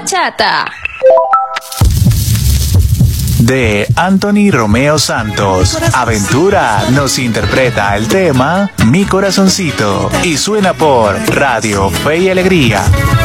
bachata. De Anthony Romeo Santos, Aventura nos interpreta el tema Mi Corazoncito y suena por Radio Fe y Alegría.